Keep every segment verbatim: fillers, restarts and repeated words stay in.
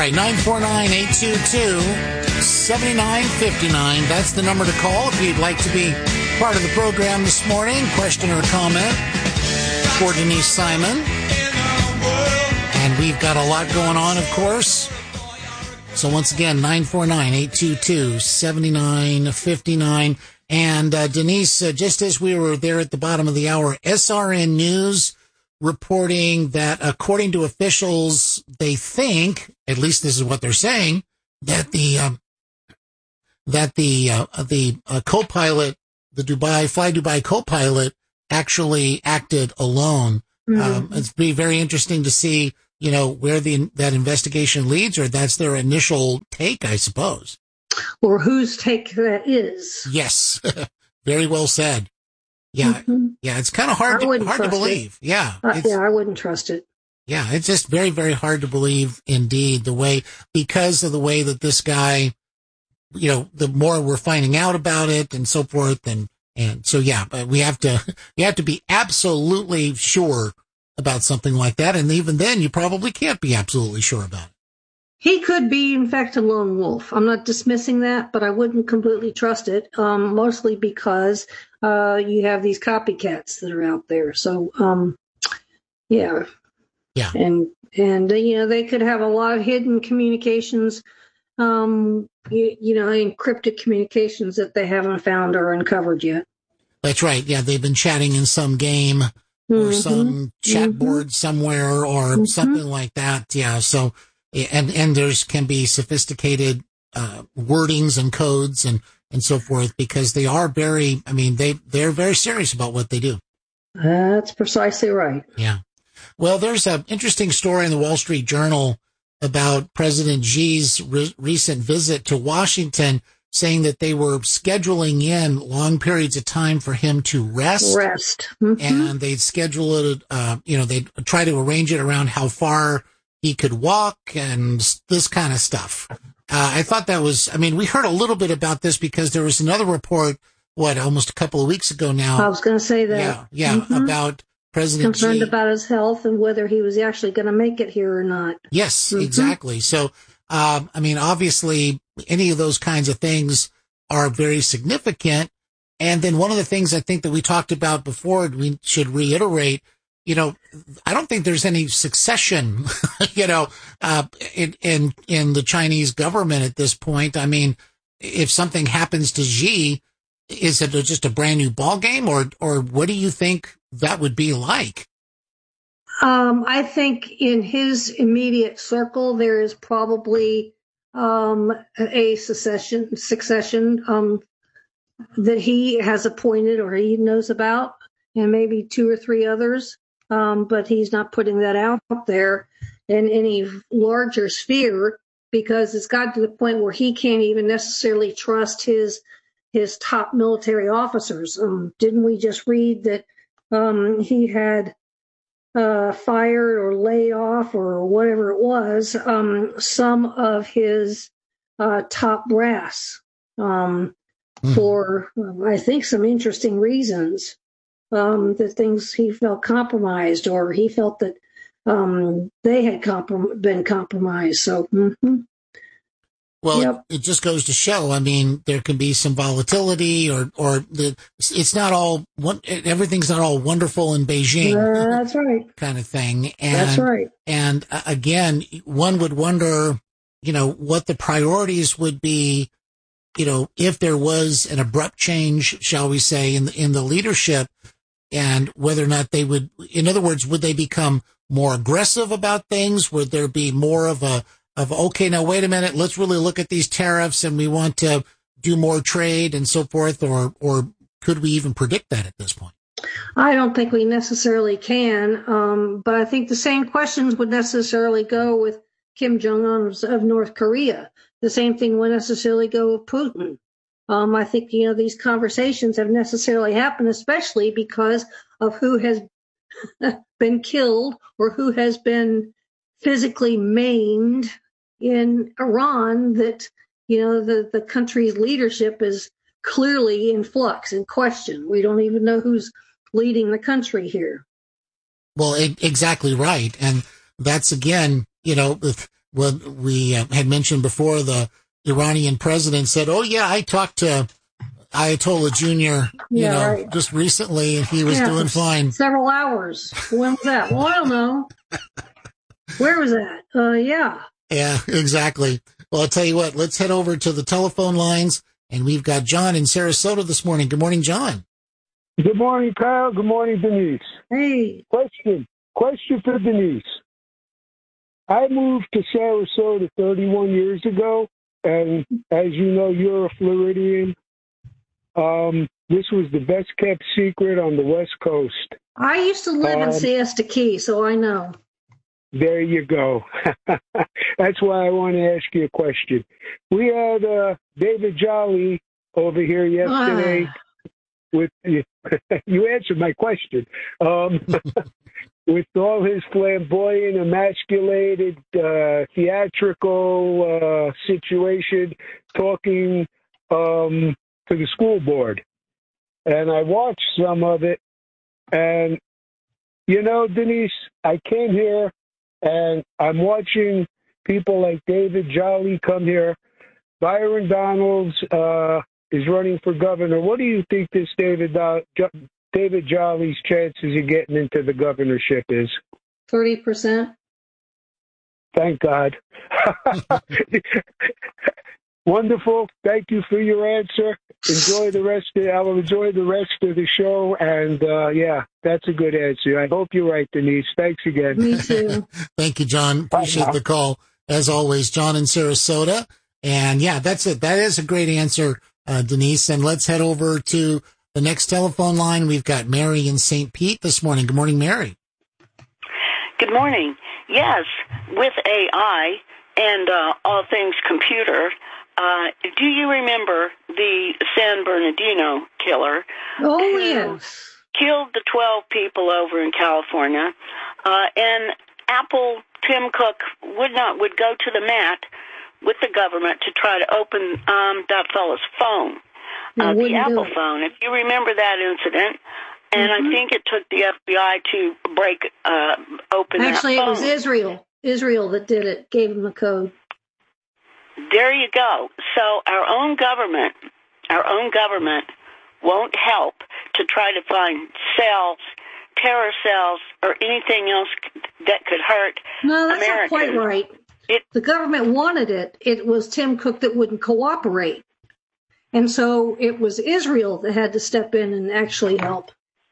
right, nine four nine, eight two two, seven nine five nine. That's the number to call if you'd like to be part of the program this morning. Question or comment for Denise Simon. And we've got a lot going on, of course. So once again, nine four nine, eight two two, seven nine five nine. And uh, Denise, uh, just as we were there at the bottom of the hour, S R N News reporting that according to officials, they think, at least this is what they're saying, that the um, that the uh, the uh, co-pilot, the Dubai Fly Dubai co-pilot, actually acted alone. Mm-hmm. Um, it's be very interesting to see, you know, where the that investigation leads, or that's their initial take, I suppose. Or whose take that is. Yes, very well said. Yeah, mm-hmm. yeah, it's kind of hard to, hard to believe. It. Yeah, uh, yeah, I wouldn't trust it. Yeah, it's just very, very hard to believe, indeed, the way, because of the way that this guy, you know, the more we're finding out about it and so forth, and and so yeah, but we have to you have to be absolutely sure about something like that, and even then, you probably can't be absolutely sure about it. He could be, in fact, a lone wolf. I'm not dismissing that, but I wouldn't completely trust it, um, mostly because uh, you have these copycats that are out there. So, um, yeah. Yeah. And, and uh, you know, they could have a lot of hidden communications, um, you, you know, encrypted communications that they haven't found or uncovered yet. That's right. Yeah, they've been chatting in some game or mm-hmm. some chat mm-hmm. board somewhere or mm-hmm. something like that. Yeah, so... And and there's can be sophisticated uh, wordings and codes and, and so forth, because they are very, I mean, they, they're very serious about what they do. That's precisely right. Yeah. Well, there's an interesting story in the Wall Street Journal about President Xi's re- recent visit to Washington, saying that they were scheduling in long periods of time for him to rest. Rest. Mm-hmm. And they'd schedule it, uh, you know, they'd try to arrange it around how far he could walk and this kind of stuff. Uh, I thought that was, I mean, we heard a little bit about this because there was another report, what, almost a couple of weeks ago now. I was going to say that. Yeah, yeah, mm-hmm. about President Concerned Xi. about his health and whether he was actually going to make it here or not. Yes, mm-hmm. exactly. So, um, I mean, obviously, any of those kinds of things are very significant. And then one of the things I think that we talked about before, we should reiterate, you know, I don't think there's any succession, you know, uh, in, in, in the Chinese government at this point. I mean, if something happens to Xi, is it just a brand new ball game, or, or what do you think that would be like? Um, I think in his immediate circle, there is probably, um, a succession, succession, um, that he has appointed or he knows about, and maybe two or three others. Um, but he's not putting that out there in any larger sphere, because it's got to the point where he can't even necessarily trust his his top military officers. Um, didn't we just read that um, he had uh, fired or laid off or whatever it was um, some of his uh, top brass um, mm. for, I think, some interesting reasons. Um, that things he felt compromised, or he felt that um, they had comprom- been compromised. So, mm-hmm. well, yep. it, it just goes to show. I mean, there can be some volatility, or or the it's not all one. Everything's not all wonderful in Beijing. Uh, that's right. Kind of thing. And, that's right. And uh, again, one would wonder, you know, what the priorities would be. You know, if there was an abrupt change, shall we say, in the, in the leadership. And whether or not they would, in other words, would they become more aggressive about things? Would there be more of a, of, okay, now wait a minute, let's really look at these tariffs and we want to do more trade and so forth? Or, or could we even predict that at this point? I don't think we necessarily can. Um, but I think the same questions would necessarily go with Kim Jong-un of North Korea. The same thing would necessarily go with Putin. Um, I think, you know, these conversations have necessarily happened, especially because of who has been killed or who has been physically maimed in Iran, that, you know, the, the country's leadership is clearly in flux and question. We don't even know who's leading the country here. Well, it, exactly right. And that's, again, you know, what we uh, had mentioned before, the Iranian president said, oh, yeah, I talked to Ayatollah Junior, you Yeah, know, right. just recently, and he was Yeah, doing for fine. Several hours. When was that? Well, I don't know. Where was that? Uh, yeah. Yeah, exactly. Well, I'll tell you what, let's head over to the telephone lines, and we've got John in Sarasota this morning. Good morning, John. Good morning, Kyle. Good morning, Denise. Hey. Question. Question for Denise. I moved to Sarasota thirty-one years ago, and as you know, you're a Floridian. Um, this was the best kept secret on the West Coast. I used to live Um, in Siesta Key, so I know. There you go. That's why I want to ask you a question. We had uh, David Jolly over here yesterday. Ah. With you answered my question. Um, with all his flamboyant, emasculated, uh, theatrical uh, situation, talking um, to the school board, and I watched some of it. And you know, Denise, I came here, and I'm watching people like David Jolly come here. Byron Donalds uh, is running for governor. What do you think this David Do- jo- David Jolly's chances of getting into the governorship is? thirty percent. Thank God. Wonderful. Thank you for your answer. Enjoy the rest of I will enjoy the rest of the show. And uh, yeah, that's a good answer. I hope you're right, Denise. Thanks again. Me too. Thank you, John. Appreciate the call. As always, John in Sarasota. And yeah, that's it. That is a great answer, uh, Denise. And let's head over to the next telephone line. We've got Mary in Saint Pete this morning. Good morning, Mary. Good morning. Yes, with A I and uh, all things computer, uh, do you remember the San Bernardino killer? Oh, who yes. Killed the twelve people over in California, uh, and Apple, Tim Cook, would not would go to the mat with the government to try to open um, that fellow's phone, uh, the Apple phone. If you remember that incident, and mm-hmm. I think it took the F B I to break uh, open Actually, that phone. it was Israel. Israel that did it, gave them the code. There you go. So our own government, our own government won't help to try to find cells, terror cells, or anything else that could hurt No, that's Americans. not quite right. It, the government wanted it. It was Tim Cook that wouldn't cooperate. And so it was Israel that had to step in and actually help.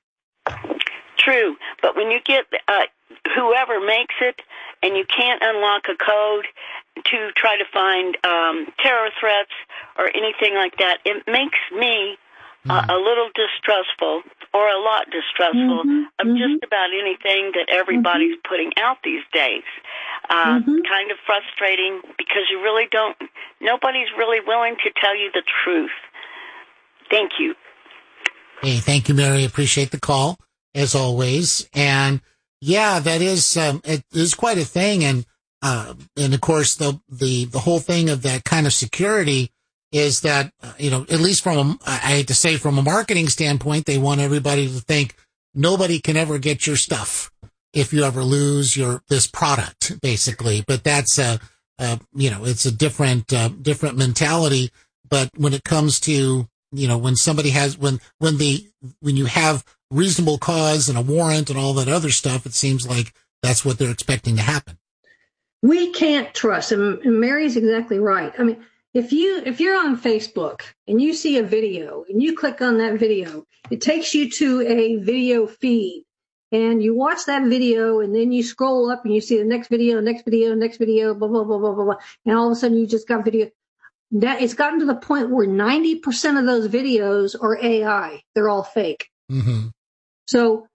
True. But when you get uh, whoever makes it, and you can't unlock a code to try to find um, terror threats or anything like that, it makes me uh, mm-hmm. a little distrustful or a lot distrustful mm-hmm. of mm-hmm. just about anything that everybody's mm-hmm. putting out these days. Uh, mm-hmm. Kind of frustrating because you really don't, nobody's really willing to tell you the truth. Thank you. Hey, thank you, Mary. Appreciate the call, as always. And yeah, that is, um, it is quite a thing. And, uh, and of course, the, the, the whole thing of that kind of security is that, uh, you know, at least from, a, I hate to say from a marketing standpoint, they want everybody to think nobody can ever get your stuff if you ever lose your, this product, basically. But that's a, uh, you know, it's a different, uh, different mentality. But when it comes to, you know, when somebody has, when, when the, when you have reasonable cause and a warrant and all that other stuff, it seems like that's what they're expecting to happen. We can't trust, and Mary's exactly right. I mean, if you, if you're on Facebook and you see a video and you click on that video, it takes you to a video feed and you watch that video and then you scroll up and you see the next video, next video, next video, blah, blah, blah, blah, blah, blah. And all of a sudden you just got video. That it's gotten to the point where ninety percent of those videos are A I. They're all fake. Mm-hmm. So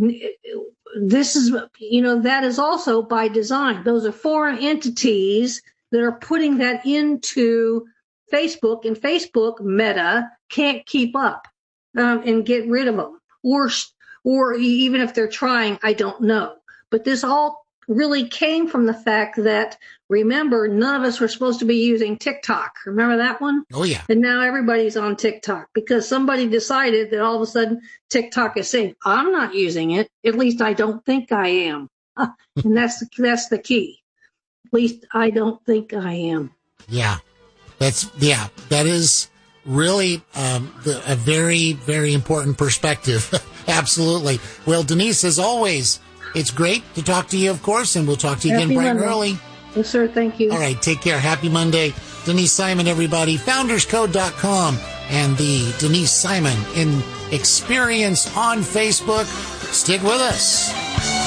this is, you know, that is also by design. Those are foreign entities that are putting that into Facebook, and Facebook, Meta, can't keep up um, and get rid of them. Or, or even if they're trying, I don't know. But this all really came from the fact that, remember, none of us were supposed to be using TikTok. Remember that one? Oh, yeah. And now everybody's on TikTok because somebody decided that all of a sudden TikTok is saying, I'm not using it. At least I don't think I am. And that's, that's the key. At least I don't think I am. Yeah, that's, yeah, that is really um, the, a very, very important perspective. Absolutely. Well, Denise, as always, it's great to talk to you, of course, and we'll talk to you Happy again bright and Monday. early. Yes, sir. Thank you. All right, take care. Happy Monday. Denise Simon, everybody. founders code dot com and the Denise Simon in Experience on Facebook. Stick with us.